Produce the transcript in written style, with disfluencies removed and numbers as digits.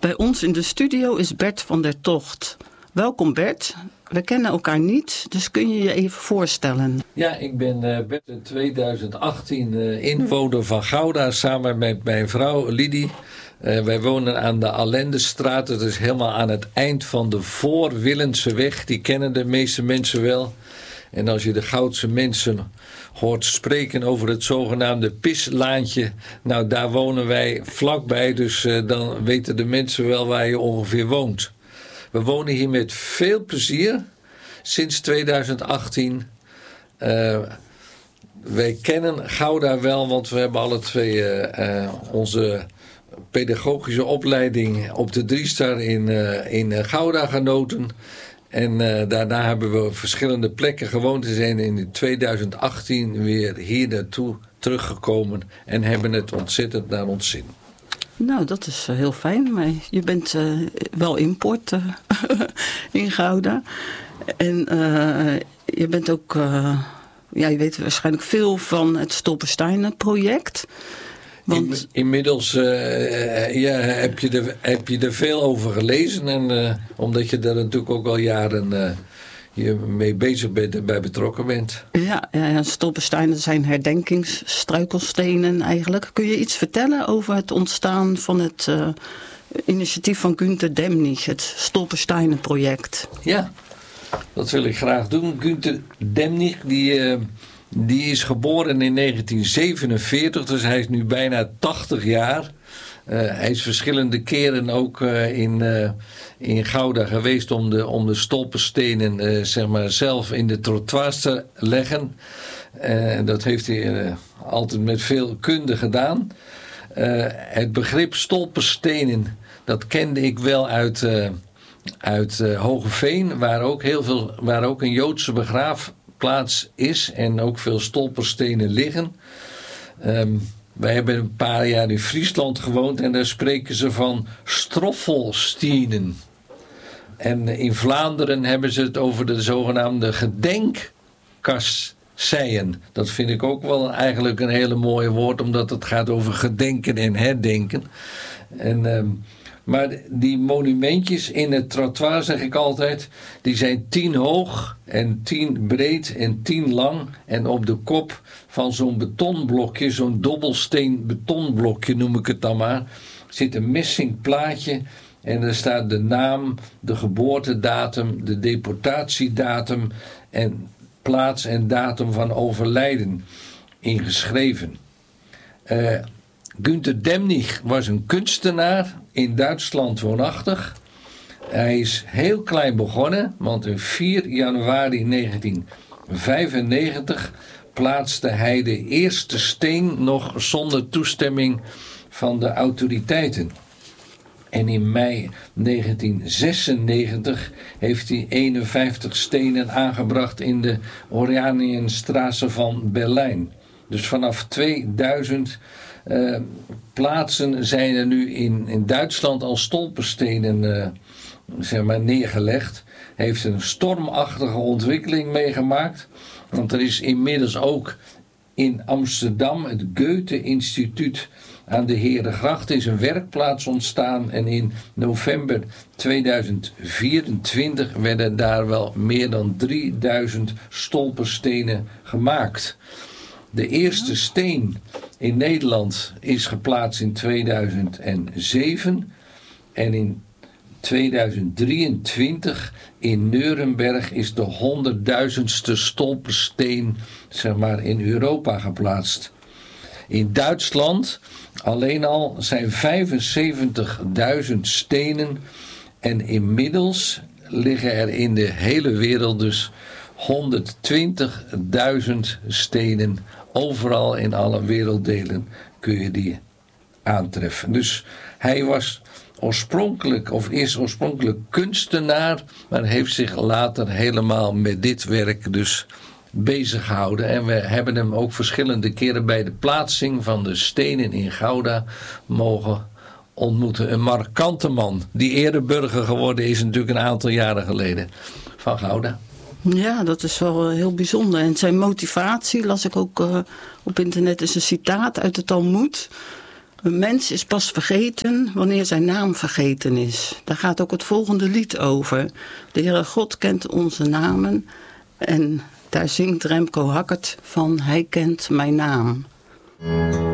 Bij ons in de studio is Bert van der Tocht. Welkom Bert. We kennen elkaar niet, dus kun je je even voorstellen? Ja, ik ben Bert in 2018 inwoner van Gouda samen met mijn vrouw Lidie. Wij wonen aan de Allendestraat. Dat is helemaal aan het eind van de Voor-Willenseweg. Die kennen de meeste mensen wel. En als je de Goudse mensen hoort spreken over het zogenaamde Pislaantje, nou daar wonen wij vlakbij, dus dan weten de mensen wel waar je ongeveer woont. We wonen hier met veel plezier sinds 2018. Wij kennen Gouda wel, want we hebben alle twee onze pedagogische opleiding op de Driestar in Gouda genoten. En daarna hebben we op verschillende plekken gewoond. We zijn in 2018 weer hier naartoe teruggekomen en hebben het ontzettend naar ons zin. Nou, dat is heel fijn, maar je bent wel import in Gouda. En je bent ook, je weet waarschijnlijk veel van het Stolpersteinen project. Want Inmiddels heb je er veel over gelezen. En omdat je daar natuurlijk ook al jaren je mee bezig bent en bij betrokken bent. Ja, Stolpersteinen zijn herdenkingsstruikelstenen eigenlijk. Kun je iets vertellen over het ontstaan van het initiatief van Günter Demnig, het Stolpersteinen project? Ja, dat wil ik graag doen. Günter Demnig, die is geboren in 1947, dus hij is nu bijna 80 jaar. Hij is verschillende keren ook in Gouda geweest om de stolperstenen zelf in de trottoirs te leggen. Dat heeft hij altijd met veel kunde gedaan. Het begrip stolperstenen, dat kende ik wel uit Hoogeveen, waar ook een Joodse begraafplaats is en ook veel stolperstenen liggen. Wij hebben een paar jaar in Friesland gewoond en daar spreken ze van stroffelstenen. En in Vlaanderen hebben ze het over de zogenaamde gedenkkasseien. Dat vind ik ook wel eigenlijk een hele mooie woord, omdat het gaat over gedenken en herdenken. Maar die monumentjes in het trottoir, zeg ik altijd, die zijn 10 hoog en 10 breed en 10 lang. En op de kop van zo'n betonblokje, zo'n dobbelsteen betonblokje noem ik het dan maar, zit een messingplaatje. En er staat de naam, de geboortedatum, de deportatiedatum en plaats en datum van overlijden ingeschreven. Günter Demnig was een kunstenaar, in Duitsland woonachtig. Hij is heel klein begonnen, want op 4 januari 1995 plaatste hij de eerste steen nog zonder toestemming van de autoriteiten. En in mei 1996 heeft hij 51 stenen aangebracht in de Oranienstraße van Berlijn. Dus vanaf 2000 plaatsen zijn er nu in Duitsland al stolperstenen neergelegd. Heeft een stormachtige ontwikkeling meegemaakt. Want er is inmiddels ook in Amsterdam het Goethe-instituut aan de Herengracht is een werkplaats ontstaan. En in november 2024 werden daar wel meer dan 3000 stolperstenen gemaakt. De eerste steen in Nederland is geplaatst in 2007 en in 2023 in Nuremberg is de 100.000ste stolpersteen in Europa geplaatst. In Duitsland alleen al zijn 75.000 stenen en inmiddels liggen er in de hele wereld dus 120.000 stenen. Overal in alle werelddelen kun je die aantreffen. Dus hij was is oorspronkelijk kunstenaar, maar heeft zich later helemaal met dit werk dus bezig gehouden. En we hebben hem ook verschillende keren bij de plaatsing van de stenen in Gouda mogen ontmoeten. Een markante man, die ereburger geworden is natuurlijk een aantal jaren geleden van Gouda. Ja, dat is wel heel bijzonder. En zijn motivatie, las ik ook op internet, is een citaat uit de Talmoed. Een mens is pas vergeten wanneer zijn naam vergeten is. Daar gaat ook het volgende lied over. De Heere God kent onze namen. En daar zingt Remco Hackert van Hij kent mijn naam.